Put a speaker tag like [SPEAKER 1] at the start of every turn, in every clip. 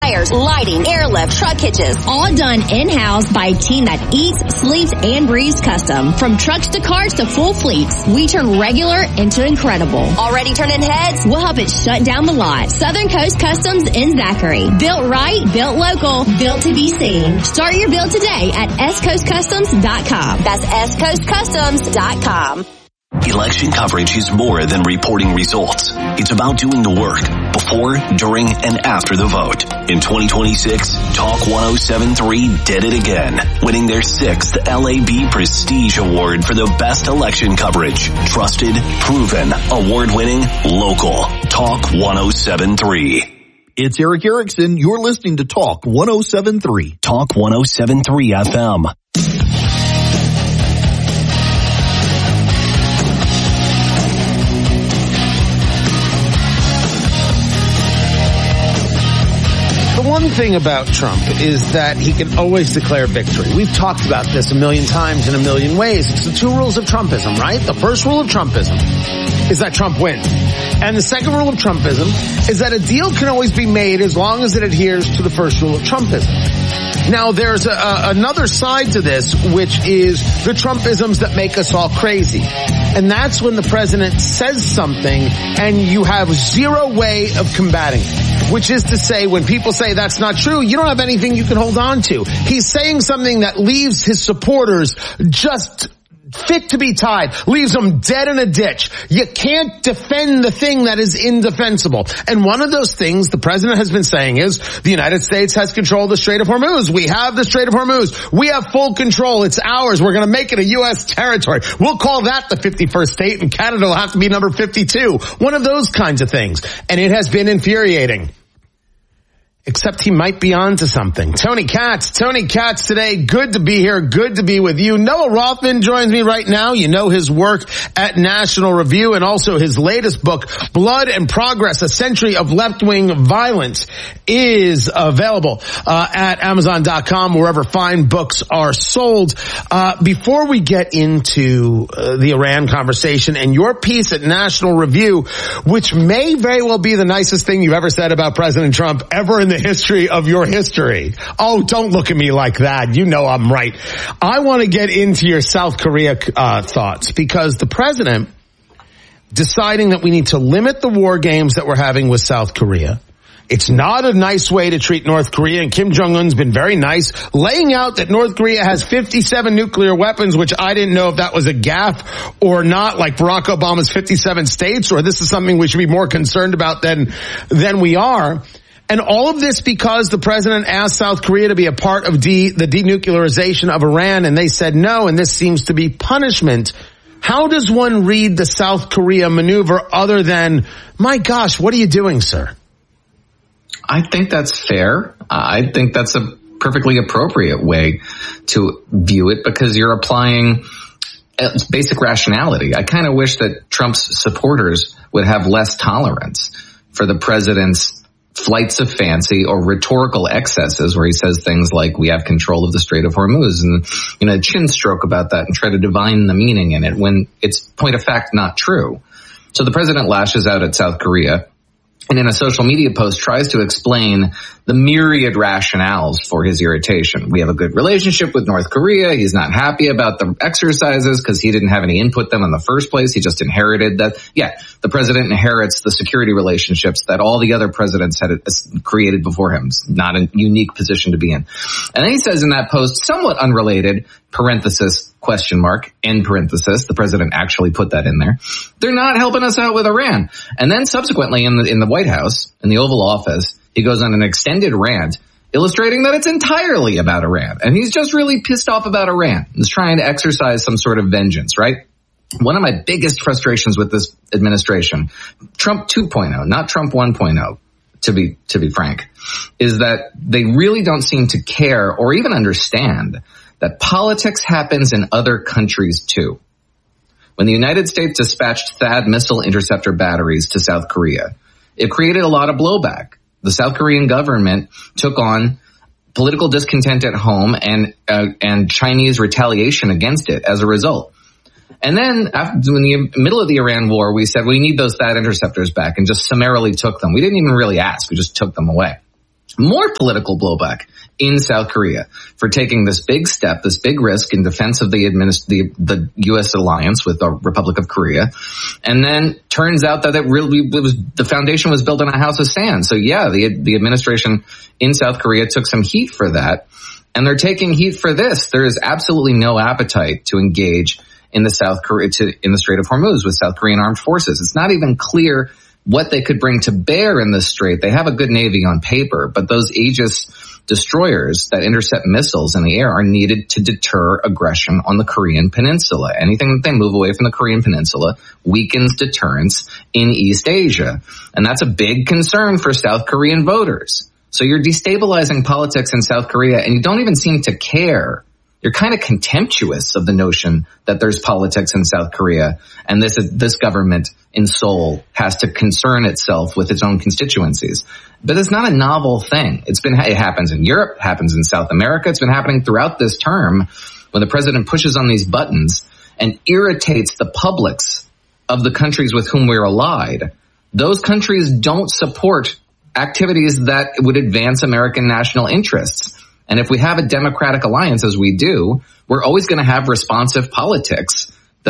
[SPEAKER 1] tires, lighting, airlift, truck hitches.
[SPEAKER 2] All done in-house by a team that eats, sleeps, and breathes custom. From trucks to cars to full fleets, we turn regular into incredible.
[SPEAKER 1] Already turning heads?
[SPEAKER 2] We'll help it shut down the lot. Southern Coast Customs in Zachary. Built right, built local, built to be seen. Start your build today at scoastcustoms.com.
[SPEAKER 1] That's scoastcustoms.com.
[SPEAKER 3] Election coverage is more than reporting results. It's about doing the work before, during, and after the vote. In 2026, Talk 107.3 did it again, winning their 6th LAB Prestige Award for the best election coverage. Trusted, proven, award-winning, local. Talk 107.3.
[SPEAKER 4] It's Eric Erickson. You're listening to Talk 107.3.
[SPEAKER 3] Talk 107.3 FM.
[SPEAKER 5] One thing about Trump is that he can always declare victory. We've talked about this a million times in a million ways. It's the 2 rules of Trumpism, right? The first rule of Trumpism is that Trump wins. And the second rule of Trumpism is that a deal can always be made as long as it adheres to the first rule of Trumpism. Now, there's another side to this, which is the Trumpisms that make us all crazy. And that's when the president says something and you have zero way of combating it, which is to say, when people say that's not true, you don't have anything you can hold on to. He's saying something that leaves his supporters just fit to be tied, leaves them dead in a ditch. You can't defend the thing that is indefensible. And one of those things the president has been saying is the United States has control of the Strait of Hormuz. We have the Strait of Hormuz. We have full control. It's ours. We're going to make it a U.S. territory. We'll call that the 51st state, and Canada will have to be number 52. One of those kinds of things. And it has been infuriating. Except he might be on to something. Tony Katz today. Good to be here. Good to be with you. Noah Rothman joins me right now. You know his work at National Review and also his latest book, Blood and Progress, A Century of Left-Wing Violence, is available at Amazon.com, wherever fine books are sold. Before we get into the Iran conversation and your piece at National Review, which may very well be the nicest thing you've ever said about President Trump ever in the history of your history. Oh, don't look at me like that. You know I'm right. I want to get into your South Korea thoughts, because the president deciding that we need to limit the war games that we're having with South Korea. It's not a nice way to treat North Korea, and Kim Jong-un's been very nice, laying out that North Korea has 57 nuclear weapons, which I didn't know if that was a gaffe or not, like Barack Obama's 57 states, or this is something we should be more concerned about than we are. And all of this because the president asked South Korea to be a part of the denuclearization of Iran, and they said no, and this seems to be punishment. How does one read the South Korea maneuver other than, my gosh, what are you doing, sir?
[SPEAKER 6] I think that's fair. I think that's a perfectly appropriate way to view it, because you're applying basic rationality. I kind of wish that Trump's supporters would have less tolerance for the president's flights of fancy or rhetorical excesses, where he says things like, we have control of the Strait of Hormuz, and, a chin stroke about that and try to divine the meaning in it when it's point of fact not true. So the president lashes out at South Korea, and in a social media post tries to explain the myriad rationales for his irritation. We have a good relationship with North Korea. He's not happy about the exercises because he didn't have any input them in the first place. He just inherited that. Yeah, the president inherits the security relationships that all the other presidents had created before him. It's not a unique position to be in. And then he says in that post, somewhat unrelated, parenthesis, question mark, end parenthesis. The president actually put that in there. They're not helping us out with Iran. And then subsequently in the White House, in the Oval Office, he goes on an extended rant illustrating that it's entirely about Iran. And he's just really pissed off about Iran. He's trying to exercise some sort of vengeance, right? One of my biggest frustrations with this administration, Trump 2.0, not Trump 1.0, to be frank, is that they really don't seem to care or even understand that politics happens in other countries too. When the United States dispatched THAAD missile interceptor batteries to South Korea, it created a lot of blowback. The South Korean government took on political discontent at home and Chinese retaliation against it as a result. And then in the middle of the Iran war, we said we need those THAAD interceptors back and just summarily took them. We didn't even really ask. We just took them away. more political blowback in South Korea for taking this big step, this big risk in defense of the U.S. alliance with the Republic of Korea. And then turns out that the foundation was built on a house of sand. So yeah, the administration in South Korea took some heat for that, and they're taking heat for this. There is absolutely no appetite to engage in the in the Strait of Hormuz with South Korean armed forces. It's not even clear what they could bring to bear in this strait. They have a good navy on paper, but those Aegis destroyers that intercept missiles in the air are needed to deter aggression on the Korean Peninsula. Anything that they move away from the Korean Peninsula weakens deterrence in East Asia. And that's a big concern for South Korean voters. So you're destabilizing politics in South Korea, and you don't even seem to care. You're kind of contemptuous of the notion that there's politics in South Korea, and this government in Seoul has to concern itself with its own constituencies. But it's not a novel thing. It happens in Europe, happens in South America. It's been happening throughout this term when the president pushes on these buttons and irritates the publics of the countries with whom we're allied. Those countries don't support activities that would advance American national interests. And if we have a democratic alliance, as we do, we're always going to have responsive politics that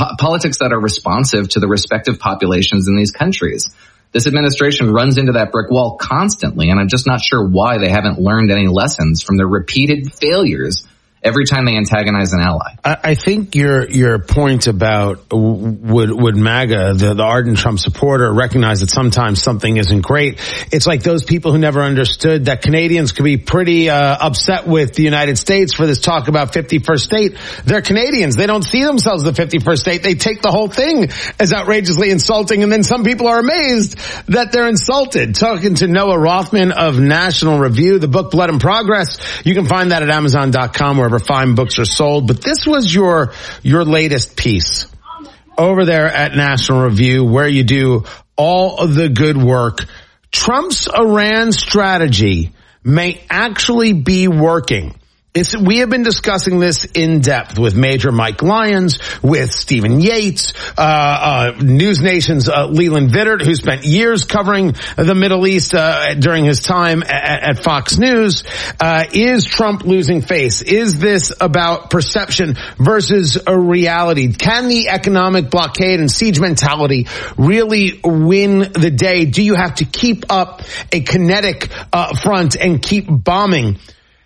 [SPEAKER 6] are responsive to the respective populations in these countries. This administration runs into that brick wall constantly, and I'm just not sure why they haven't learned any lessons from their repeated failures every time they antagonize an ally.
[SPEAKER 5] I think your point about would MAGA, the ardent Trump supporter, recognize that sometimes something isn't great. It's like those people who never understood that Canadians could be pretty upset with the United States for this talk about 51st state. They're Canadians. They don't see themselves as the 51st state. They take the whole thing as outrageously insulting, and then some people are amazed that they're insulted. Talking to Noah Rothman of National Review, the book Blood and Progress. You can find that at Amazon.com, wherever fine books are sold. But this was your latest piece over there at National Review, where you do all of the good work. Trump's Iran strategy may actually be working. We have been discussing this in depth with Major Mike Lyons, with Stephen Yates, News Nation's Leland Vittert, who spent years covering the Middle East during his time at Fox News. Is Trump losing face? Is this about perception versus a reality? Can the economic blockade and siege mentality really win the day? Do you have to keep up a kinetic front and keep bombing?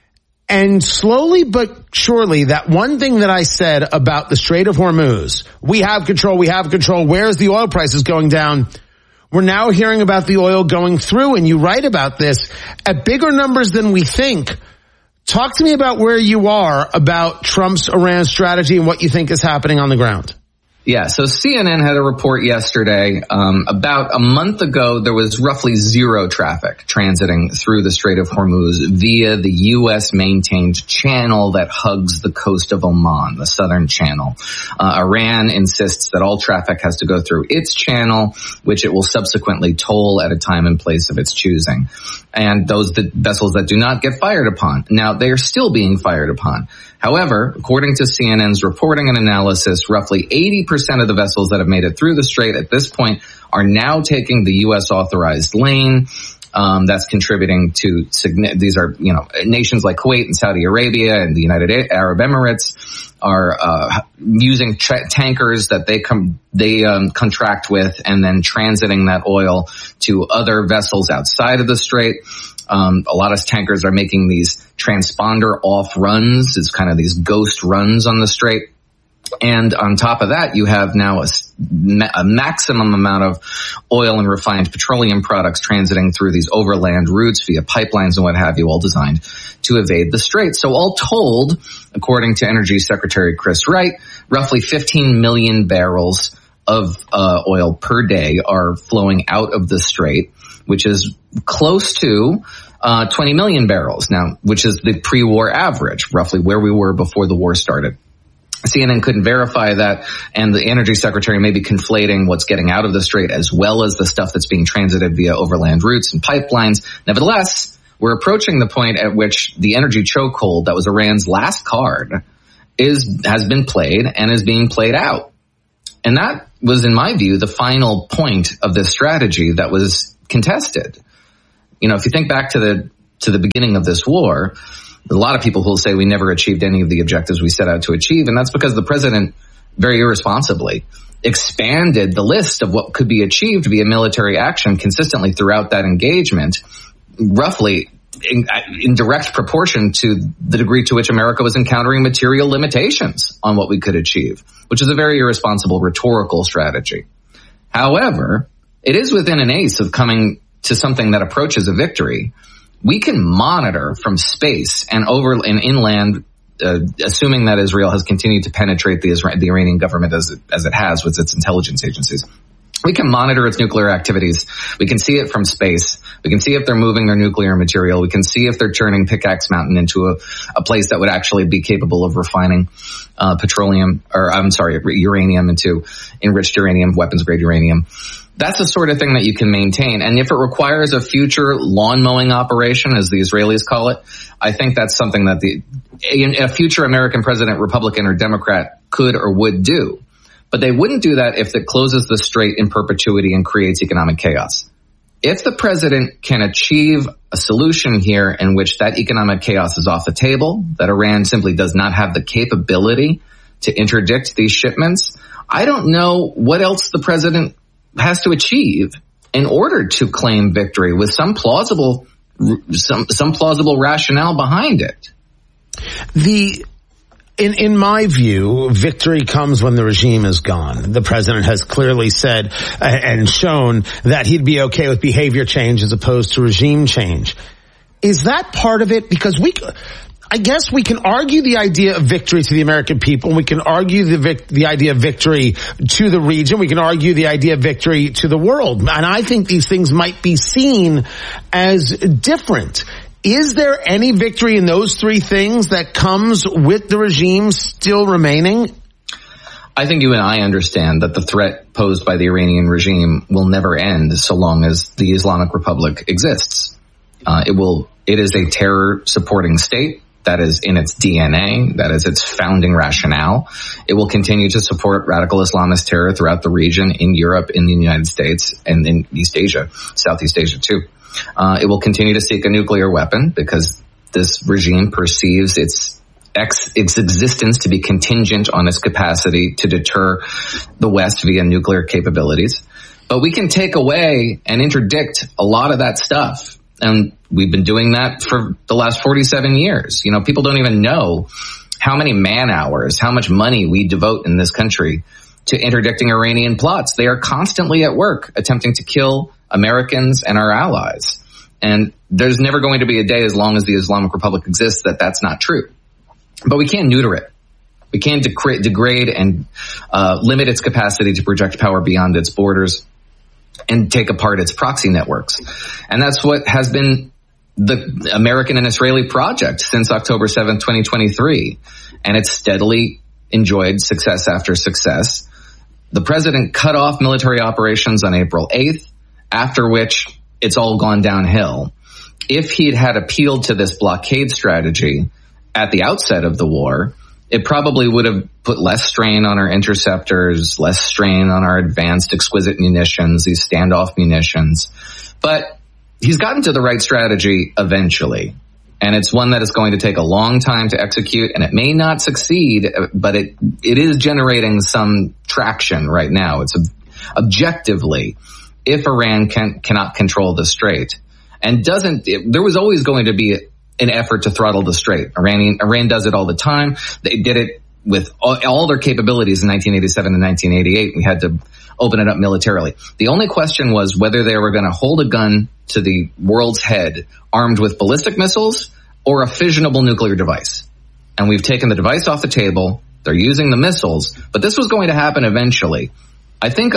[SPEAKER 5] And slowly but surely, that one thing that I said about the Strait of Hormuz, we have control, where's the oil prices going down? We're now hearing about the oil going through, and you write about this at bigger numbers than we think. Talk to me about where you are about Trump's Iran strategy and what you think is happening on the ground.
[SPEAKER 6] Yeah, so CNN had a report yesterday. About a month ago, there was roughly zero traffic transiting through the Strait of Hormuz via the U.S.-maintained channel that hugs the coast of Oman, the southern channel. Iran insists that all traffic has to go through its channel, which it will subsequently toll at a time and place of its choosing. And the vessels that do not get fired upon. Now, they are still being fired upon. However, according to CNN's reporting and analysis, roughly 80% of the vessels that have made it through the strait at this point are now taking the U.S. authorized lane. That's contributing to these are, nations like Kuwait and Saudi Arabia and the United Arab Emirates are using tankers that they contract with, and then transiting that oil to other vessels outside of the strait. A lot of tankers are making these transponder off runs. It's kind of these ghost runs on the strait. And on top of that, you have now a maximum amount of oil and refined petroleum products transiting through these overland routes via pipelines and what have you, all designed to evade the strait. So all told, according to Energy Secretary Chris Wright, roughly 15 million barrels of oil per day are flowing out of the strait, which is close to 20 million barrels now, which is the pre-war average, roughly where we were before the war started. CNN couldn't verify that, and the Energy Secretary may be conflating what's getting out of the strait as well as the stuff that's being transited via overland routes and pipelines. Nevertheless, we're approaching the point at which the energy chokehold that was Iran's last card has been played and is being played out. And that was, in my view, the final point of this strategy that was contested. If you think back to the to the beginning of this war, a lot of people who will say we never achieved any of the objectives we set out to achieve. And that's because the president very irresponsibly expanded the list of what could be achieved via military action consistently throughout that engagement, roughly in direct proportion to the degree to which America was encountering material limitations on what we could achieve, which is a very irresponsible rhetorical strategy. However, it is within an ace of coming to something that approaches a victory. We can monitor from space and over and inland, assuming that Israel has continued to penetrate the Iranian government as it has with its intelligence agencies. We can monitor its nuclear activities. We can see it from space. We can see if they're moving their nuclear material. We can see if they're turning Pickaxe Mountain into a place that would actually be capable of refining uranium into enriched uranium, weapons-grade uranium. That's the sort of thing that you can maintain. And if it requires a future lawn mowing operation, as the Israelis call it, I think that's something that a future American president, Republican or Democrat, could or would do. But they wouldn't do that if it closes the strait in perpetuity and creates economic chaos. If the president can achieve a solution here in which that economic chaos is off the table, that Iran simply does not have the capability to interdict these shipments, I don't know what else the president has to achieve in order to claim victory with some plausible rationale behind it.
[SPEAKER 5] In my view, victory comes when the regime is gone. The president has clearly said and shown that he'd be okay with behavior change as opposed to regime change. Is that part of it? Because I guess we can argue the idea of victory to the American people, and we can argue the idea of victory to the region. We can argue the idea of victory to the world. And I think these things might be seen as different. Is there any victory in those three things that comes with the regime still remaining?
[SPEAKER 6] I think you and I understand that the threat posed by the Iranian regime will never end so long as the Islamic Republic exists. It is a terror supporting state. That is in its DNA. That is its founding rationale. It will continue to support radical Islamist terror throughout the region, in Europe, in the United States, and in East Asia, Southeast Asia too. It will continue to seek a nuclear weapon because this regime perceives its existence to be contingent on its capacity to deter the West via nuclear capabilities. But we can take away and interdict a lot of that stuff. And we've been doing that for the last 47 years. You know, people don't even know how many man hours, how much money we devote in this country to interdicting Iranian plots. They are constantly at work attempting to kill Americans and our allies. And there's never going to be a day as long as the Islamic Republic exists that that's not true. But we can't neuter it. We can't degrade and limit its capacity to project power beyond its borders and take apart its proxy networks. And that's what has been the American and Israeli project since October 7th, 2023. And it's steadily enjoyed success after success. The president cut off military operations on April 8th, after which it's all gone downhill. If he'd had appealed to this blockade strategy at the outset of the war, it probably would have put less strain on our interceptors, less strain on our advanced exquisite munitions, these standoff munitions. But he's gotten to the right strategy eventually. And it's one that is going to take a long time to execute, and it may not succeed, but it is generating some traction right now. It's objectively, if Iran cannot control the strait and there was always going to be an effort to throttle the strait. Iran does it all the time. They did it with all their capabilities in 1987 and 1988. We had to open it up militarily. The only question was whether they were going to hold a gun to the world's head armed with ballistic missiles or a fissionable nuclear device. And we've taken the device off the table. They're using the missiles, but this was going to happen eventually. I think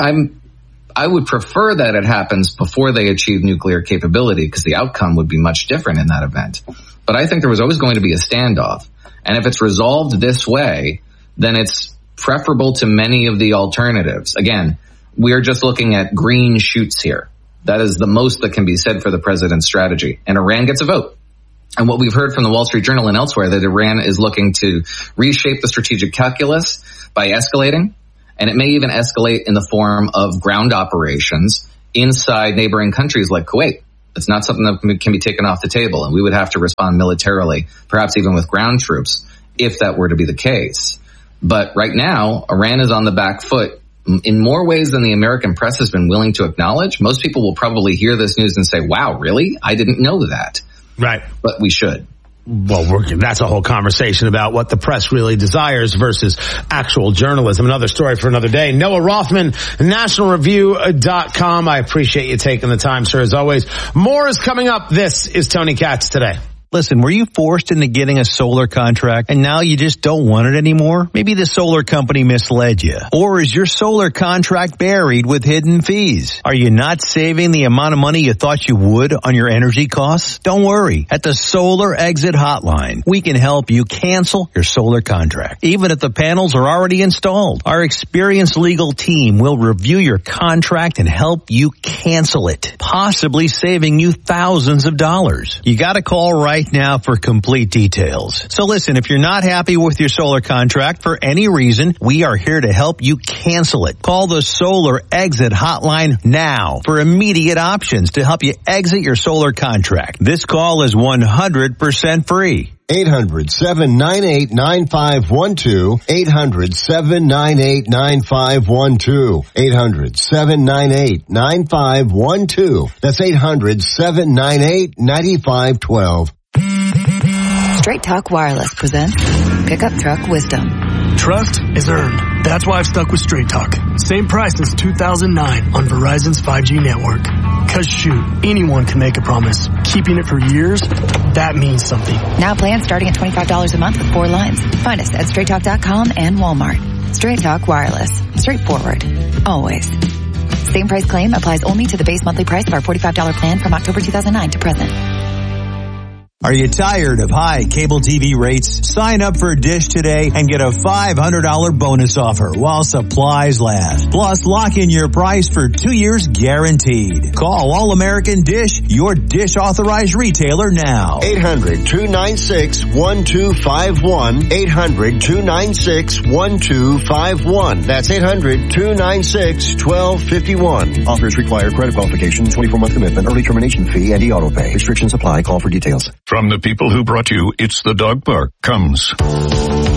[SPEAKER 6] I would prefer that it happens before they achieve nuclear capability because the outcome would be much different in that event. But I think there was always going to be a standoff. And if it's resolved this way, then it's preferable to many of the alternatives. Again, we are just looking at green shoots here. That is the most that can be said for the president's strategy. And Iran gets a vote. And what we've heard from the Wall Street Journal and elsewhere, that Iran is looking to reshape the strategic calculus by escalating. And it may even escalate in the form of ground operations inside neighboring countries like Kuwait. It's not something that can be taken off the table, and we would have to respond militarily, perhaps even with ground troops, if that were to be the case. But right now, Iran is on the back foot in more ways than the American press has been willing to acknowledge. Most people will probably hear this news and say, wow, really? I didn't know that. Right. But we should.
[SPEAKER 5] Well, that's a whole conversation about what the press really desires versus actual journalism. Another story for another day. Noah Rothman, nationalreview.com. I appreciate you taking the time, sir, as always. More is coming up. This is Tony Katz Today.
[SPEAKER 7] Listen, were you forced into getting a solar contract and now you just don't want it anymore? Maybe the solar company misled you. Or is your solar contract buried with hidden fees? Are you not saving the amount of money you thought you would on your energy costs? Don't worry. At the Solar Exit Hotline, we can help you cancel your solar contract, even if the panels are already installed. Our experienced legal team will review your contract and help you cancel it, possibly saving you thousands of dollars. You gotta call right now for complete details. So listen, if you're not happy with your solar contract for any reason, we are here to help you cancel it. Call the Solar Exit Hotline now for immediate options to help you exit your solar contract. This call is 100% free.
[SPEAKER 8] 800-798-9512. 800-798-9512. 800-798-9512. That's 800-798-9512.
[SPEAKER 9] Straight Talk Wireless presents Pickup Truck Wisdom.
[SPEAKER 10] Trust is earned. That's why I've stuck with Straight Talk. Same price since 2009 on Verizon's 5G network. Cause shoot, anyone can make a promise. Keeping it for years, that means something.
[SPEAKER 9] Now plans starting at $25 a month with 4 lines. Find us at StraightTalk.com and Walmart. Straight Talk Wireless. Straightforward. Always. Same price claim applies only to the base monthly price of our $45 plan from October 2009 to present.
[SPEAKER 7] Are you tired of high cable TV rates? Sign up for Dish today and get a $500 bonus offer while supplies last. Plus, lock in your price for 2 years guaranteed. Call All American Dish, your Dish authorized retailer now.
[SPEAKER 8] 800-296-1251. 800-296-1251. That's 800-296-1251.
[SPEAKER 11] Offers require credit qualification, 24-month commitment, early termination fee, and e-auto pay. Restrictions apply. Call for details.
[SPEAKER 12] From the people who brought you It's the Dog Park comes